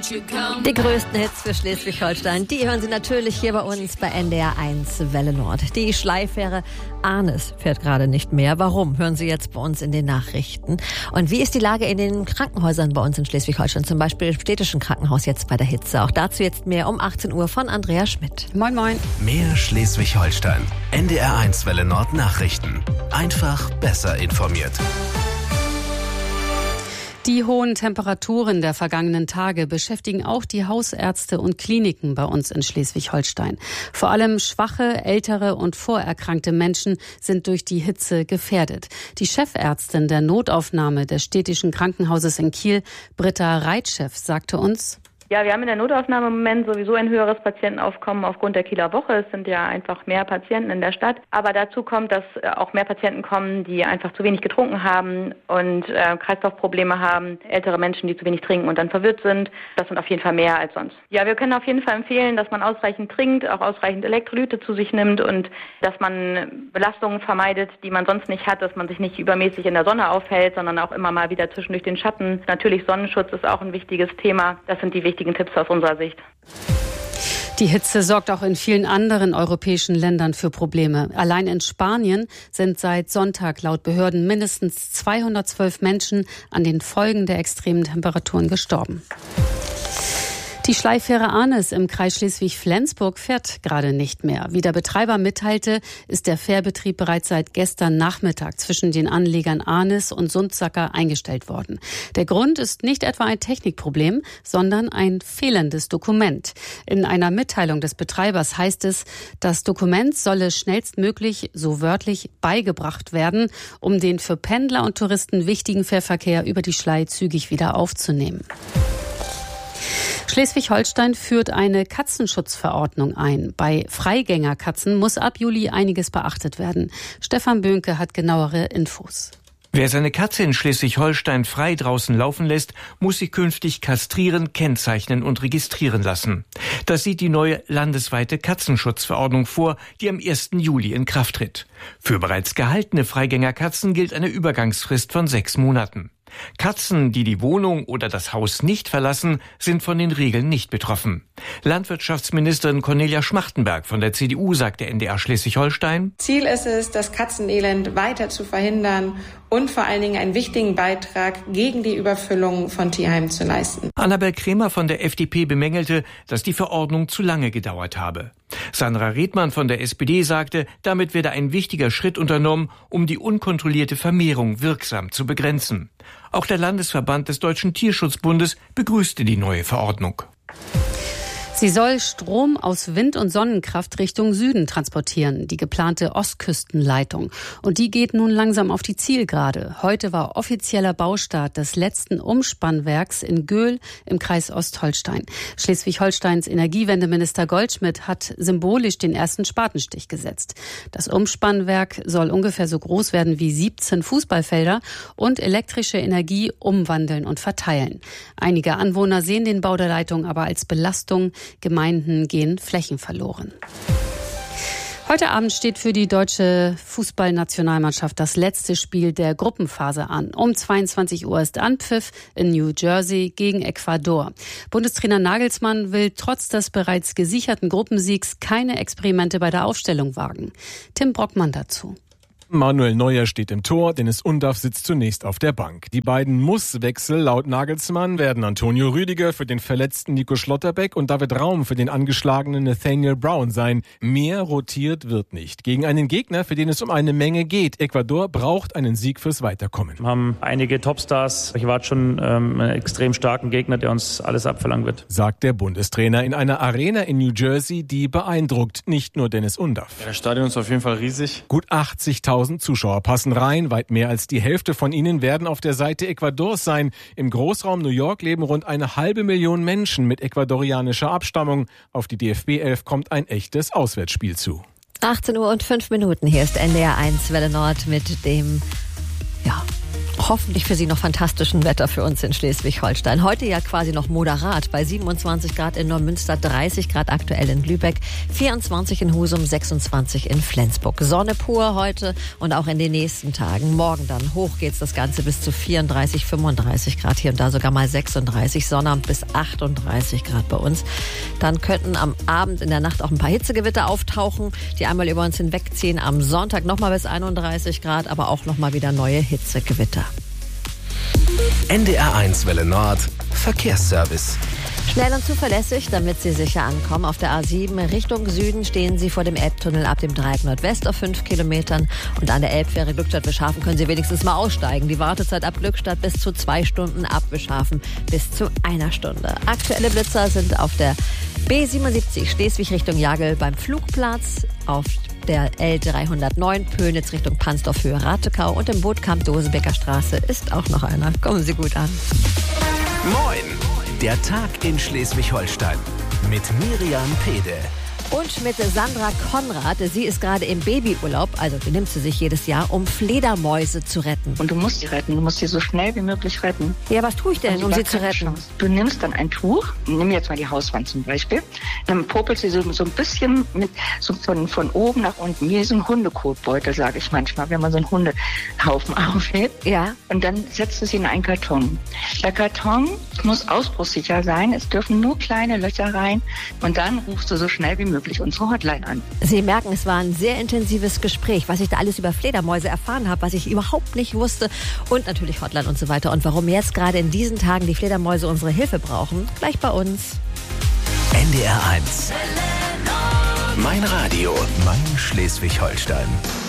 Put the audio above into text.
Die größten Hits für Schleswig-Holstein, die hören Sie natürlich hier bei uns bei NDR 1 Welle Nord. Die Schleifähre Arnes fährt gerade nicht mehr. Warum? Hören Sie jetzt bei uns in den Nachrichten. Und wie ist die Lage in den Krankenhäusern bei uns in Schleswig-Holstein? Zum Beispiel im städtischen Krankenhaus jetzt bei der Hitze. Auch dazu jetzt mehr um 18 Uhr von Andrea Schmidt. Moin, moin. Mehr Schleswig-Holstein. NDR 1 Welle Nord Nachrichten. Einfach besser informiert. Die hohen Temperaturen der vergangenen Tage beschäftigen auch die Hausärzte und Kliniken bei uns in Schleswig-Holstein. Vor allem schwache, ältere und vorerkrankte Menschen sind durch die Hitze gefährdet. Die Chefärztin der Notaufnahme des städtischen Krankenhauses in Kiel, Britta Reitschew, sagte uns: Ja, wir haben in der Notaufnahme im Moment sowieso ein höheres Patientenaufkommen aufgrund der Kieler Woche. Es sind ja einfach mehr Patienten in der Stadt. Aber dazu kommt, dass auch mehr Patienten kommen, die einfach zu wenig getrunken haben und Kreislaufprobleme haben. Ältere Menschen, die zu wenig trinken und dann verwirrt sind. Das sind auf jeden Fall mehr als sonst. Ja, wir können auf jeden Fall empfehlen, dass man ausreichend trinkt, auch ausreichend Elektrolyte zu sich nimmt und dass man Belastungen vermeidet, die man sonst nicht hat, dass man sich nicht übermäßig in der Sonne aufhält, sondern auch immer mal wieder zwischendurch den Schatten. Natürlich Sonnenschutz ist auch ein wichtiges Thema. Das sind die wichtigen Tipps aus unserer Sicht. Die Hitze sorgt auch in vielen anderen europäischen Ländern für Probleme. Allein in Spanien sind seit Sonntag laut Behörden mindestens 212 Menschen an den Folgen der extremen Temperaturen gestorben. Die Schleifähre Arnes im Kreis Schleswig-Flensburg fährt gerade nicht mehr. Wie der Betreiber mitteilte, ist der Fährbetrieb bereits seit gestern Nachmittag zwischen den Anlegern Arnes und Sundsacker eingestellt worden. Der Grund ist nicht etwa ein Technikproblem, sondern ein fehlendes Dokument. In einer Mitteilung des Betreibers heißt es, das Dokument solle schnellstmöglich, so wörtlich, beigebracht werden, um den für Pendler und Touristen wichtigen Fährverkehr über die Schlei zügig wieder aufzunehmen. Schleswig-Holstein führt eine Katzenschutzverordnung ein. Bei Freigängerkatzen muss ab Juli einiges beachtet werden. Stefan Böhnke hat genauere Infos. Wer seine Katze in Schleswig-Holstein frei draußen laufen lässt, muss sie künftig kastrieren, kennzeichnen und registrieren lassen. Das sieht die neue landesweite Katzenschutzverordnung vor, die am 1. Juli in Kraft tritt. Für bereits gehaltene Freigängerkatzen gilt eine Übergangsfrist von 6 Monaten. Katzen, die die Wohnung oder das Haus nicht verlassen, sind von den Regeln nicht betroffen. Landwirtschaftsministerin Cornelia Schmachtenberg von der CDU sagte NDR Schleswig-Holstein: Ziel ist es, das Katzenelend weiter zu verhindern und vor allen Dingen einen wichtigen Beitrag gegen die Überfüllung von Tierheimen zu leisten. Annabel Kremer von der FDP bemängelte, dass die Verordnung zu lange gedauert habe. Sandra Redmann von der SPD sagte, damit werde ein wichtiger Schritt unternommen, um die unkontrollierte Vermehrung wirksam zu begrenzen. Auch der Landesverband des Deutschen Tierschutzbundes begrüßte die neue Verordnung. Sie soll Strom aus Wind- und Sonnenkraft Richtung Süden transportieren, die geplante Ostküstenleitung. Und die geht nun langsam auf die Zielgerade. Heute war offizieller Baustart des letzten Umspannwerks in Göhl im Kreis Ostholstein. Schleswig-Holsteins Energiewendeminister Goldschmidt hat symbolisch den ersten Spatenstich gesetzt. Das Umspannwerk soll ungefähr so groß werden wie 17 Fußballfelder und elektrische Energie umwandeln und verteilen. Einige Anwohner sehen den Bau der Leitung aber als Belastung. Gemeinden gehen Flächen verloren. Heute Abend steht für die deutsche Fußballnationalmannschaft das letzte Spiel der Gruppenphase an. Um 22 Uhr ist Anpfiff in New Jersey gegen Ecuador. Bundestrainer Nagelsmann will trotz des bereits gesicherten Gruppensiegs keine Experimente bei der Aufstellung wagen. Tim Brockmann dazu. Manuel Neuer steht im Tor, Dennis Undaff sitzt zunächst auf der Bank. Die beiden Musswechsel laut Nagelsmann werden Antonio Rüdiger für den verletzten Nico Schlotterbeck und David Raum für den angeschlagenen Nathaniel Brown sein. Mehr rotiert wird nicht. Gegen einen Gegner, für den es um eine Menge geht. Ecuador braucht einen Sieg fürs Weiterkommen. Wir haben einige Topstars. Ich warte schon einen extrem starken Gegner, der uns alles abverlangen wird. Sagt der Bundestrainer in einer Arena in New Jersey, die beeindruckt. Nicht nur Dennis Undaff. Ja, das Stadion ist auf jeden Fall riesig. Gut 80.000 Zuschauer passen rein. Weit mehr als die Hälfte von ihnen werden auf der Seite Ecuadors sein. Im Großraum New York leben rund 500.000 Menschen mit ecuadorianischer Abstammung. Auf die DFB 11 kommt ein echtes Auswärtsspiel zu. 18 Uhr und 5 Minuten. Hier ist NDR 1 Welle Nord mit dem hoffentlich für Sie noch fantastischen Wetter für uns in Schleswig-Holstein. Heute ja quasi noch moderat bei 27 Grad in Neumünster, 30 Grad aktuell in Lübeck, 24 in Husum, 26 in Flensburg. Sonne pur heute und auch in den nächsten Tagen. Morgen dann hoch geht's das Ganze bis zu 34, 35 Grad, hier und da sogar mal 36, Sonnabend bis 38 Grad bei uns. Dann könnten am Abend in der Nacht auch ein paar Hitzegewitter auftauchen, die einmal über uns hinwegziehen. Am Sonntag nochmal bis 31 Grad, aber auch nochmal wieder neue Hitzegewitter. NDR1 Welle Nord, Verkehrsservice. Schnell und zuverlässig, damit Sie sicher ankommen. Auf der A7 Richtung Süden stehen Sie vor dem Elbtunnel ab dem Dreieck Nordwest auf 5 Kilometern. Und an der Elbfähre Glückstadt-Bischhafen können Sie wenigstens mal aussteigen. Die Wartezeit ab Glückstadt bis zu 2 Stunden, ab Bischhafen bis zu 1 Stunde. Aktuelle Blitzer sind auf der B77 Schleswig Richtung Jagel beim Flugplatz, auf der L309 Pönitz Richtung Pansdorf Höhe Ratekau und im Bootkamp Dosenbecker Straße ist auch noch einer. Kommen Sie gut an. Moin! Der Tag in Schleswig-Holstein mit Miriam Pede. Und mit Sandra Konrad. Sie ist gerade im Babyurlaub, also die nimmt sie sich jedes Jahr, um Fledermäuse zu retten. Und du musst sie retten, du musst sie so schnell wie möglich retten. Ja, was tue ich denn, um sie zu retten? Chance. Du nimmst dann ein Tuch, nimm jetzt mal die Hauswand zum Beispiel, dann popelst sie so ein bisschen mit, so von oben nach unten, wie so ein Hundekotbeutel, sage ich manchmal, wenn man so einen Hundehaufen aufhebt. Ja. Und dann setzt du sie in einen Karton. Der Karton muss ausbruchssicher sein, es dürfen nur kleine Löcher rein und dann rufst du so schnell wie möglich unsere Hotline an. Sie merken, es war ein sehr intensives Gespräch, was ich da alles über Fledermäuse erfahren habe, was ich überhaupt nicht wusste und natürlich Hotline und so weiter. Und warum jetzt gerade in diesen Tagen die Fledermäuse unsere Hilfe brauchen, gleich bei uns. NDR1. Mein Radio, mein Schleswig-Holstein.